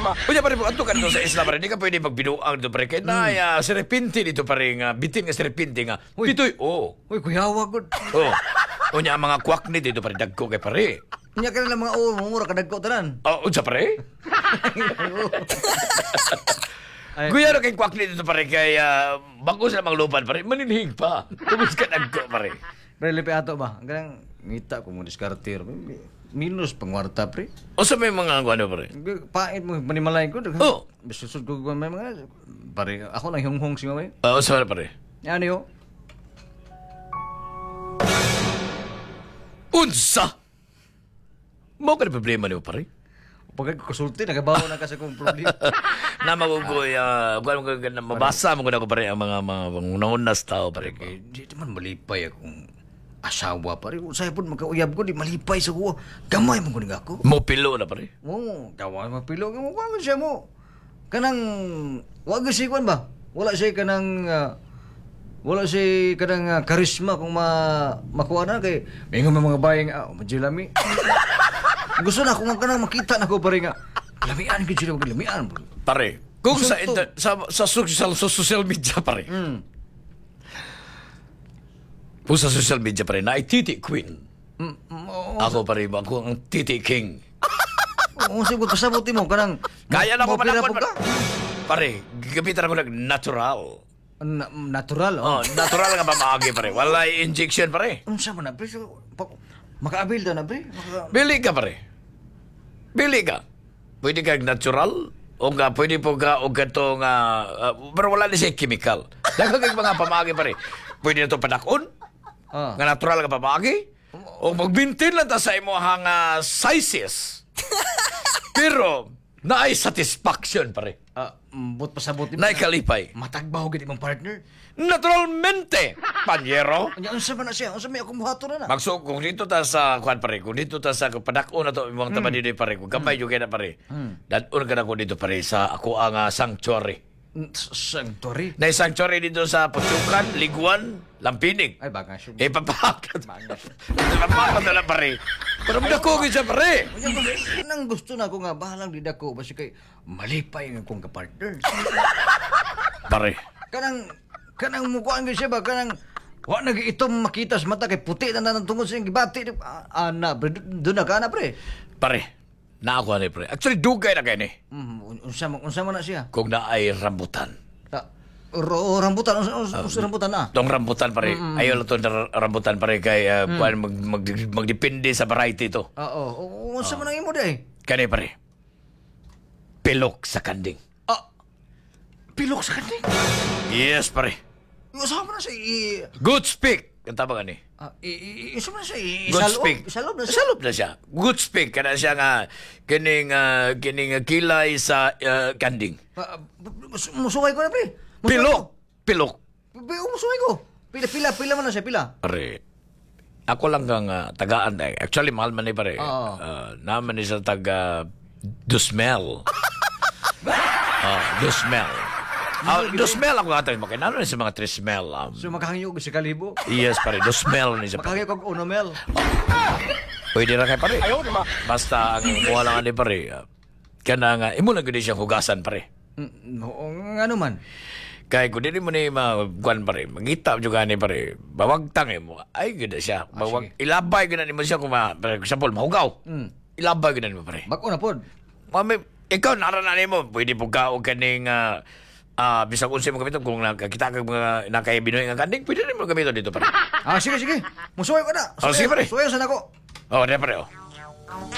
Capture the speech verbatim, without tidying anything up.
Unya pare, ato ka dito sa isla pare, di ka pwede magbinuang dito pare. Kaya na, uh, serepinti dito pare, nga, bitin nga serepinti nga. Uy. Dito'y, oh. Uy, kuyawa gud. Oh. Unya ang mga kwak ni dito pare, dagko kay pare. Nya ka lang mga oh, mura kadagko tanan. Oh, unsa pare? Ay, Kuya no kay kwak ni dito pare, kay uh, bago sa mga lupan pare, maninhing pa. Tumis ka dagko pare. pre lipi ato ba? Ganang ngita ko mo diskartir. Minus pangwarta pre. O sa may mga ano pare? Pait mo manimalay ko. Oh. Bisusod ko ko may mga pare ako lang hunghong si mamay. Uh, o sa pare? Ano yo? Unsa? Mo ka na problema niyo pare? Pagka ko konsulti nagabaw na kasi kong problema. Na magugoy, uh, kung ko na mabasa mo ko na ko pare ang mga mga naunas tao pare. Eh, di man malipay akong asawa pare. Usay pud magkauyab ko di malipay sa ko. Gamay man ko ning ako. Mo pilo na pare. Oo, gawa mapilo mo ko siya mo. Kanang wag si kwan ba? Wala siya kanang ah, wala siya kanang ah, karisma kung ma makuha na kay mingon mga bayang ah, majilami. Gusto na kung kanang makita na ko pare nga. Lamian gid sila maglamian. Pare, kung sa, Gusto. inter- sa sa social sa social media pare. Mm. Kung sa social media pare na ay Titi Queen. Mm, mm, oo. Ako pare, ako ang Titi King. Oo, sige pasabuti mo kanang Kaya na ko mapira manakot po ka. pare, gamitan ako ng natural. Na, natural oh. Oh, natural nga pamaagi pare. Wala injection pare. Unsa man na pre? So, pa- Makaabil daw na pre. Maka... Bili ka pare. Bili ka. Pwede ka natural o nga pwede po ka o gato nga uh, pero wala ni siya chemical. Daghang kay mga pamaagi pare. Pwede na to padakon. Ah. Nga natural nga pamaagi. O magbintin lang ta sa imo hang uh, sizes. Pero naay satisfaction pare. Ah, but pasabuti mo. Naay kalipay. Matagbaho gid imong partner. Naturalmente, panyero. Anya unsa man na siya? Unsa may akong buhaton na na? Magso kung dito ta sa kuan pare, kung dito ta sa padako na to imong taban dito pare, kung gamay mm. na pare. Mm. Dadon ka na ko dito pare sa ako ang uh, sanctuary. Mm, Sanctuary. Na sanctuary dito sa Putukan, Liguan, Lampinig. Ay baga siya. Eh papakat. Papakat na pare. Pero dako gid sa pare. Nang gusto na ko nga bahalang di dako basi kay malipay ang kong ka-partner. Pare. Kanang kanang mukuan gyud siya ba kanang wa nagiitom makita sa mata kay puti na nang tungod sa iyang gibati. Ah, ana, pre, do na ka na pre. Pare. Na ako ni pare. Actually dugay na kay ni. Mm, unsa man unsa man na siya? Kung na ay rambutan. Ta, ro, rambutan unsa unsa, unsa rambutan na? Tong rambutan pare. Mm-hmm. Ayaw lang to na rambutan pare kay uh, mm. mag, mag, magdepende sa variety to. Oo, oh, unsa man ang imo day? Kani pare. Pilok sa kanding. Ah, pilok sa kanding. Yes pare. Unsa man na siya i Good speak. Kanta ba gani? ah, i, i, i, unsa man na siya i, Good isalob? speak. Isalob na siya. Salop na siya. Good speak. Kana siya nga kining uh, kining uh, kilay sa uh, kanding. Ah, mus- musungay ko na pre. Musungay Pilok. ko. Pilok. Pi- Musungay ko. Pila pila pila man na siya pila. Pare. Ako lang kang uh, tagaan eh. Actually, mahal man ni pare. Oo. Uh, naman ni sa taga Dusmel. Ah, Dusmel. Ah, Dusmel ako nga tayo. Makinano ni sa mga Trismel. Um, So makahangyo ko si kalibo. yes, pare. Dusmel ni sa Makahangyo ko og unomel. Pwede na kay pare. Basta ang kuha lang ni pare. Uh, kana nga, imo lang gudi siyang hugasan pare. Mm, Oo, nga naman. Kaya kung hindi mo ni magkuhan pare, magita juga ni pare, bawagtang eh mo. Ay, ganda siya. Bawag, ilabay ganda ni mo siya kung ma, for example, mahugaw. Mm. Ilabay ganda ni mo pare. Bako na pod. Mami, ikaw naranan mo, pwede po ka o kaning uh, uh, bisag unsa mo gamiton kung nakakita ka mga nakay binoy nga kanding, pwede rin mo gamiton dito pare. Ah, sige sige. Musuway ko na. Oh, sige, pare. Suwayan sa nako. Oh, di pare oh.